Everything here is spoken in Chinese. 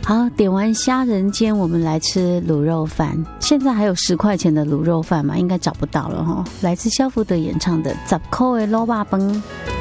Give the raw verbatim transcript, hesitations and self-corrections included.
好，点完虾仁煎，我们来吃卤肉饭。现在还有十块钱的卤肉饭吗？应该找不到了哈。来自萧福德演唱的《十块的卤肉饭》。